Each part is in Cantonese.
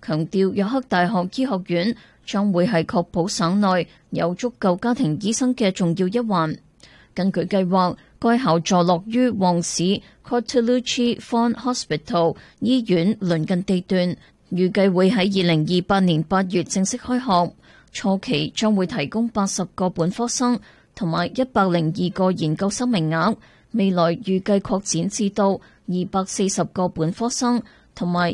強調約克大學醫學院將會係確保省內有足夠家庭醫生嘅重要一環。根據計劃，該校坐落於旺市 Cortellucci Fawn Hospital 醫院鄰近地段，預計會喺2028年8月正式開學。初期將會提供80個本科生同埋102個研究生名額，未來預計擴展至到240個本科生同埋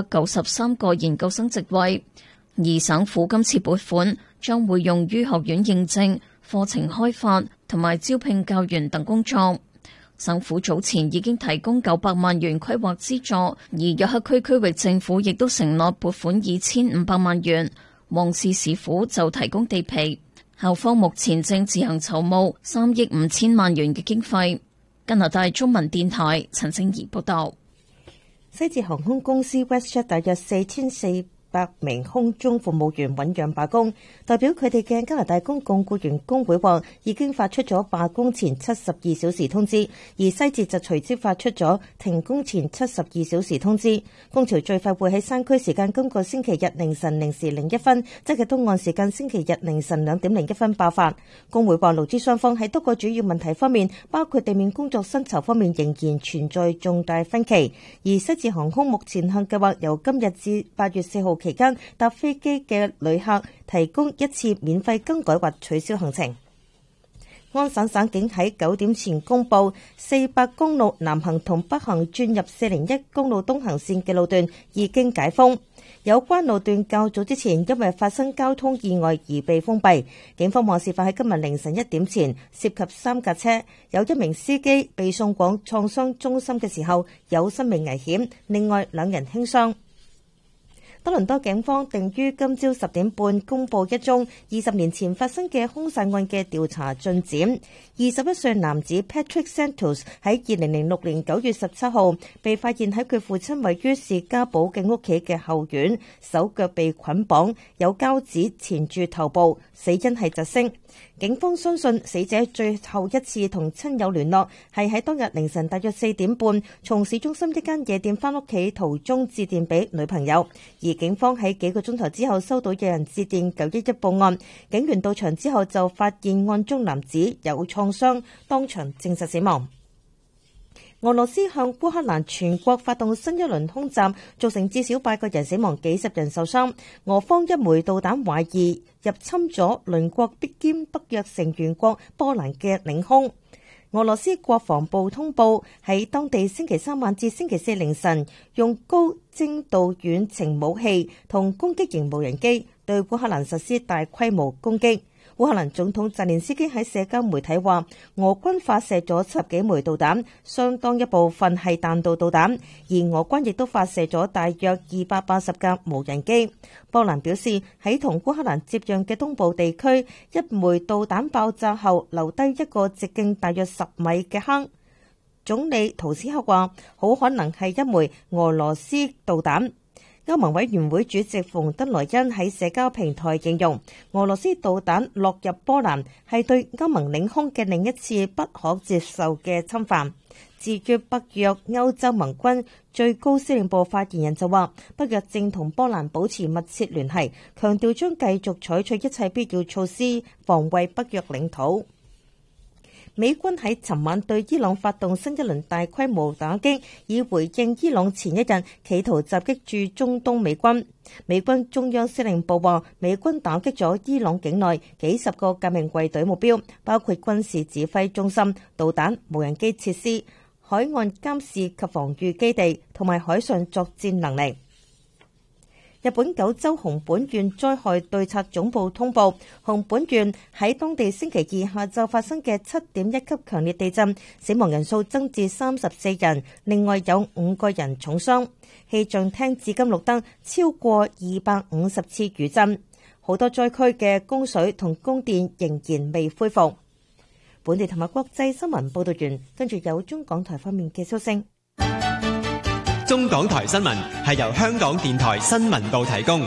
293個研究生席位。而省府今次撥款將會用於學院認證、課程開發同埋招聘教員等工作。省府早前已經提供900萬元規劃資助，而約克區區域政府亦都承諾撥款2500萬元。旺市市府就提供地皮，校方目前正自行籌募3億5千萬元嘅經費。加拿大中文電台陳靜怡報道。 西捷航空公司 WestJet 大約4400名空中服務員醞釀罷工，代表佢哋嘅加拿大公共僱員工會話已經發出咗罷工前72小時通知，而西捷就隨即發出咗停工前72小時通知。工潮最快會喺山區時間今個星期日凌晨0時01分，即係東岸時間星期日凌晨2點01分爆發。工會話勞資雙方喺多個主要問題方面，包括地面工作薪酬方面仍然存在重大分歧，而西捷航空目前向計劃由今日至8月4號期間搭飛機嘅旅客提供一次免費更改或取消行程。安省省警喺9點前公布，400公路南行同北行轉入401公路東行線嘅路段已經解封。有關路段較早之前因為發生交通意外而被封閉。警方話事發喺今日凌晨1點前，涉及3架車，有1名司機被送往創傷中心嘅時候有生命危險，另外2人輕傷。多倫多警方定於今朝10點半公布一宗20年前發生嘅兇殺案嘅調查進展。21歲男子 Patrick Santos 喺2006年9月17號被發現喺佢父親位於士嘉堡嘅屋企嘅後院，手腳被捆綁，有膠紙纏住頭部，死因係窒息。警方相信死者最後一次同親友聯絡係喺當日凌晨大約4點半從市中心一間夜店返屋企途中致電俾女朋友，而警方喺幾個鐘頭之後收到有人致電911報案，警員到場之後就發現案中男子有創傷，當場證實死亡。俄羅斯向烏克蘭全國發動新一輪空襲，造成至少8個人死亡，幾十人受傷。俄方一枚導彈懷疑入侵咗鄰國兼北約成員國波蘭嘅領空。俄羅斯國防部通報喺當地星期3晚至星期4凌晨，用高精度遠程武器同攻擊型無人機對烏克蘭實施大規模攻擊。烏克蘭總統澤連斯基喺社交媒體話，俄軍發射咗10幾枚導彈，相當一部分係彈道導彈，而俄軍亦都發射咗大約280架無人機。波蘭表示，喺同烏克蘭接壤嘅東部地區，一枚導彈爆炸後留低一個直徑大約10米嘅坑。總理圖斯克話，好可能係一枚俄羅斯導彈。歐盟委員會主席馮德萊恩喺社交平台形容，俄羅斯導彈落入波蘭係對歐盟領空嘅另一次不可接受嘅侵犯。至於北約歐洲盟軍最高司令部發言人就話，北約正同波蘭保持密切聯繫，強調將繼續採取一切必要措施防衛北約領土。美軍喺尋晚對伊朗發動新一輪大規模打擊，以回應伊朗前一日企圖襲擊駐中東美軍。美軍中央司令部話，美軍打擊咗伊朗境內幾十個革命衛隊目標，包括軍事指揮中心、導彈、無人機設施、海岸監視及防禦基地同埋海上作戰能力。日本九州熊本縣災害對策總部通報，熊本縣喺當地星期二下晝發生嘅7.1級強烈地震，死亡人數增至34人，另外有5個人重傷。氣象廳至今錄得超過250次餘震，好多災區嘅供水同供電仍然未恢復。本地同埋國際新聞報道完，跟住有中港台方面嘅消息。 中港台新聞係由香港電台新聞部提供。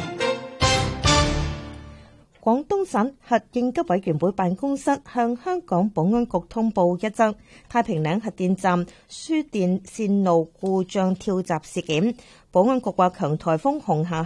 廣東省核應急委員會辦公室向香港保安局通報一則太平嶺核電站輸電線路故障跳閘事件。保安局話，強颱風紅霞